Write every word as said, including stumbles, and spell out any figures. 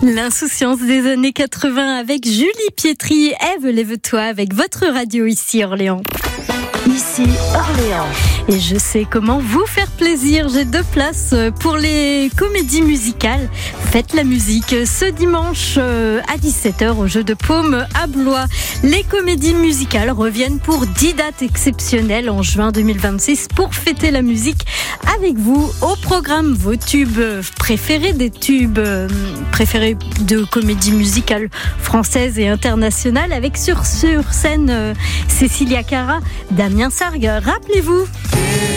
L'insouciance des années quatre-vingts avec Julie Pietri. Ève, lève-toi avec votre radio ici Orléans. Ici Orléans. Et je sais comment vous faire plaisir. J'ai deux places pour les comédies musicales. Faites la musique ce dimanche à dix-sept heures au Jeu de Paume à Blois. Les comédies musicales reviennent pour dix dates exceptionnelles en juin deux mille vingt-six pour fêter la musique avec vous. Au programme, vos tubes préférés, des tubes préférés de comédies musicales françaises et internationales avec sur, sur scène Cécilia Cara, Damien Sargue. Rappelez-vous.